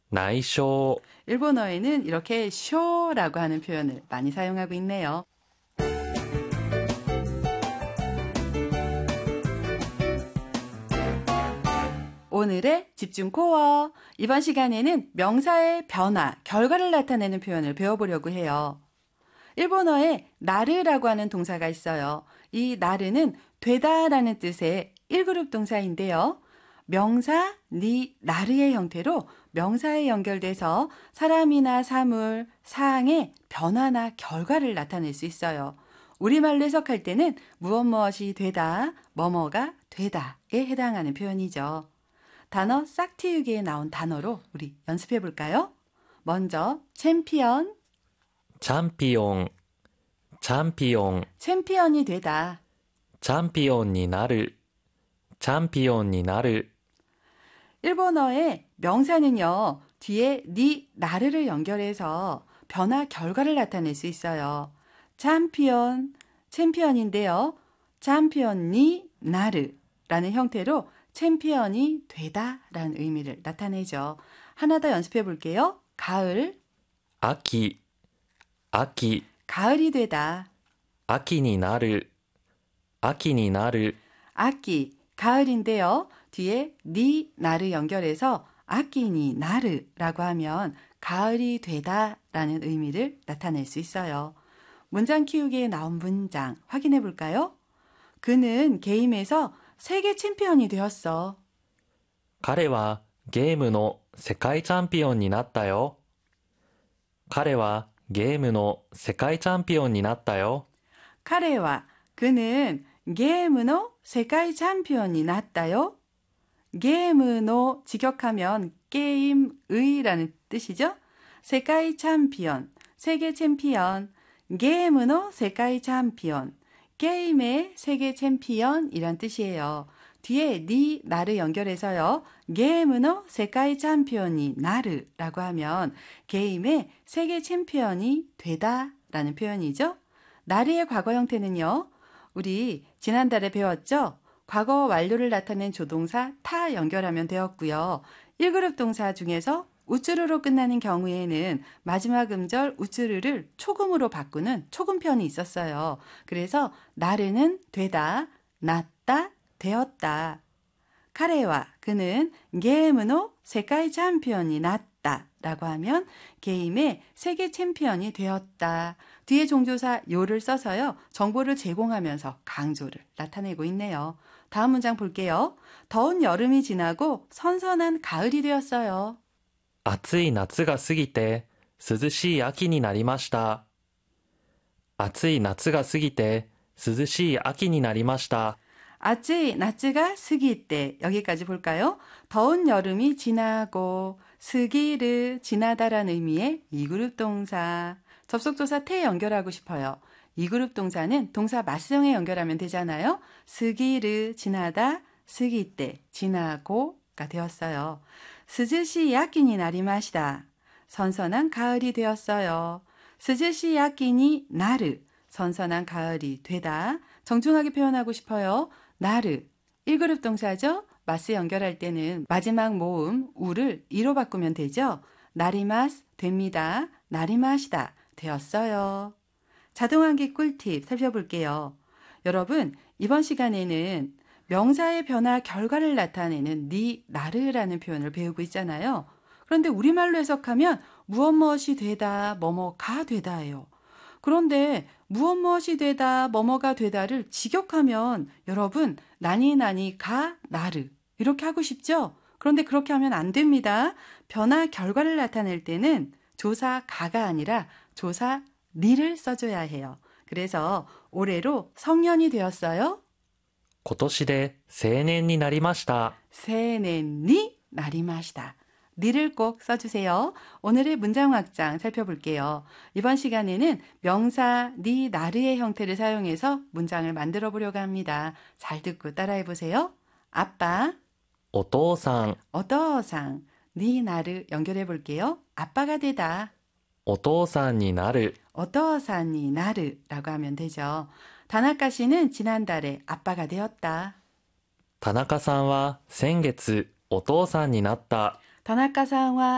内緒 일본어에는 이렇게 쇼라고 하는 표현을 많이 사용하고 있네요. 오늘의 집중 코어. 이번 시간에는 명사의 변화, 결과를 나타내는 표현을 배워보려고 해요. 일본어에 나르라고 하는 동사가 있어요. 이 나르는 되다라는 뜻의 1그룹 동사인데요. 명사 니 나르의 형태로 명사에 연결돼서 사람이나 사물, 사항의 변화나 결과를 나타낼 수 있어요. 우리말로 해석할 때는 무엇이 되다, 뭐뭐가 되다에 해당하는 표현이죠. 단어 싹틔우기에 나온 단어로 우리 연습해 볼까요? 먼저 챔피언, チャンピオン 챔피언이 되다. チャンピオンになる 일본어의 명사는요, 뒤에 니, 나르를 연결해서 변화, 결과를 나타낼 수 있어요. 챔피언인데요. 챔피언이 나르라는 형태로 챔피언이 되다라는 의미를 나타내죠. 하나 더 연습해 볼게요. 가을, 秋 가을이 되다. 秋になる 아끼, 가을인데요. 뒤에 니, 나를 연결해서 아끼니 나르라고 하면 가을이 되다라는 의미를 나타낼 수 있어요. 문장 키우기에 나온 문장 확인해 볼까요? 그는 게임에서 세계 챔피언이 되었어. 彼はゲームの世界チャンピオンになったよ。彼はゲームの世界チャンピオンになったよ。 카레와 그는 게임의 세계 챔피언이 났다요. 게임의 직역하면 게임의라는 뜻이죠. 세계 챔피언, 세계 챔피언, 게임의 세계 챔피언, 게임의 세계 챔피언이란 뜻이에요. 뒤에 니, 나를 연결해서요. 게임의 세계 챔피언이 나르라고 하면 게임의 세계 챔피언이 되다라는 표현이죠. 나르의 과거 형태는요. 우리 지난달에 배웠죠? 과거 완료를 나타낸 조동사 타 연결하면 되었고요. 1그룹 동사 중에서 우츠루로 끝나는 경우에는 마지막 음절 우츠루를 초금으로 바꾸는 초금편이 있었어요. 그래서 나르는 되다, 났다, 되었다. 카레와 그는 게임의 세계 챔피언이 났다 라고 하면 게임의 세계 챔피언이 되었다. 뒤에 종조사 요를 써서요. 정보를 제공하면서 강조를 나타내고 있네요. 다음 문장 볼게요. 더운 여름이 지나고 선선한 가을이 되었어요. 暑い夏が過ぎて涼しい秋になりました。暑い夏が過ぎて涼しい秋になりました。 아쯔이 나츠가 스기 때 여기까지 볼까요? 더운 여름이 지나고 스기르 지나다라는 의미의 2그룹 동사. 접속조사 태 연결하고 싶어요. 2그룹 동사는 동사 맞수형에 연결하면 되잖아요. 스기르 지나다 스기 때 지나고가 되었어요. 스즈시 야끼니 나리마시다. 선선한 가을이 되었어요. 스즈시 야끼니 나르 선선한 가을이 되다. 정중하게 표현하고 싶어요. 나르 1그룹 동사죠. 마스 연결할 때는 마지막 모음 우를 이로 바꾸면 되죠. 나리마스 됩니다. 나리마시다 되었어요. 자동환기 꿀팁 살펴볼게요. 여러분 이번 시간에는 명사의 변화 결과를 나타내는 니, 나르라는 표현을 배우고 있잖아요. 그런데 우리말로 해석하면 무엇이 되다, 뭐뭐가 되다예요. 그런데 무엇이 되다, 뭐뭐가 되다를 직역하면 여러분 나니, 가, 나르 이렇게 하고 싶죠? 그런데 그렇게 하면 안 됩니다. 변화 결과를 나타낼 때는 조사 가가 아니라 조사 니를 써줘야 해요. 그래서 올해로 성년이 되었어요. 今年で青年になりました。 세넨이 나리마시다. 니를 꼭 써주세요. 오늘의 문장 확장 살펴볼게요. 이번 시간에는 명사 니, 나르의 형태를 사용해서 문장을 만들어 보려고 합니다. 잘 듣고 따라해 보세요. 아빠, お父さん、 어떠상, 니, 나르 연결해 볼게요. 아빠가 되다. お父さんになる。 어떠산이 나르라고 하면 되죠. 다나카 씨는 지난달에 아빠가 되었다. 田中さんは先月お父さんになった。 다나카さんは